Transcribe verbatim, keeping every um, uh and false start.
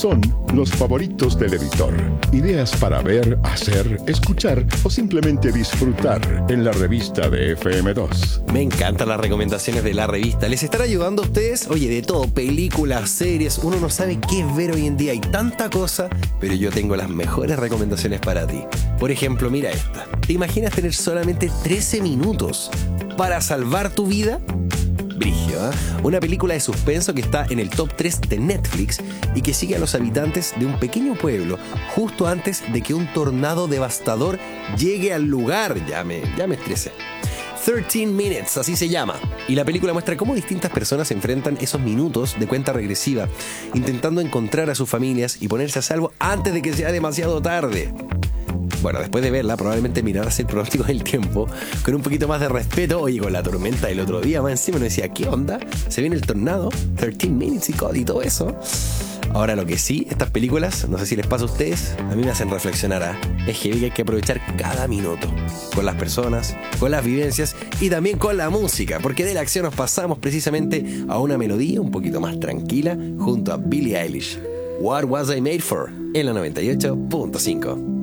son los favoritos del editor. Ideas para ver, hacer, escuchar o simplemente disfrutar en la revista de F M dos. Me encantan las recomendaciones de la revista. Les estará ayudando a ustedes, oye, de todo, películas, series. Uno no sabe qué ver hoy en día. Hay tanta cosa, pero yo tengo las mejores recomendaciones para ti. Por ejemplo, mira esta. ¿Te imaginas tener solamente trece minutos para salvar tu vida? Brigio, ¿eh? Una película de suspenso que está en el top tres de Netflix y que sigue a los habitantes de un pequeño pueblo justo antes de que un tornado devastador llegue al lugar. Ya me, ya me estresé. trece Minutes, así se llama. Y la película muestra cómo distintas personas enfrentan esos minutos de cuenta regresiva, intentando encontrar a sus familias y ponerse a salvo antes de que sea demasiado tarde. Bueno, después de verla, probablemente mirarás el pronóstico del tiempo con un poquito más de respeto. Oye, con la tormenta del otro día, más encima uno decía, ¿qué onda? Se viene el tornado, trece Minutes y todo eso. Ahora, lo que sí, estas películas, no sé si les pasa a ustedes, a mí me hacen reflexionar. ¿eh? Es heavy que hay que aprovechar cada minuto con las personas, con las vivencias y también con la música, porque de la acción nos pasamos precisamente a una melodía un poquito más tranquila junto a Billie Eilish. What Was I Made For? En la noventa y ocho punto cinco.